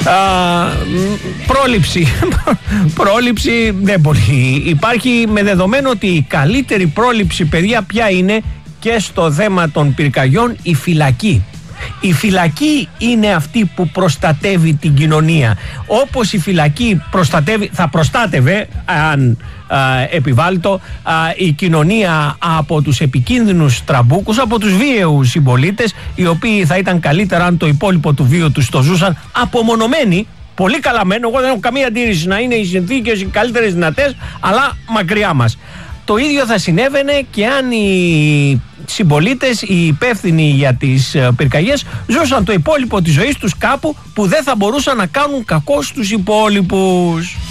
Πρόληψη δεν πολύ υπάρχει, με δεδομένο ότι η καλύτερη πρόληψη, παιδιά, ποια είναι και στο θέμα των πυρκαγιών? Η φυλακή. Η φυλακή είναι αυτή που προστατεύει την κοινωνία. Όπως η φυλακή θα προστάτευε, αν επιβάλλητο, η κοινωνία από τους επικίνδυνους τραμπούκους, από τους βίαιους συμπολίτες, οι οποίοι θα ήταν καλύτερα αν το υπόλοιπο του βίου τους το ζούσαν απομονωμένοι. Πολύ καλά μένω, εγώ δεν έχω καμία αντίρρηση να είναι οι συνθήκες οι καλύτερες δυνατές, αλλά μακριά μας. Το ίδιο θα συνέβαινε και αν οι συμπολίτες, οι υπεύθυνοι για τις πυρκαγιές, ζούσαν το υπόλοιπο της ζωής τους κάπου που δεν θα μπορούσαν να κάνουν κακό στους υπόλοιπους.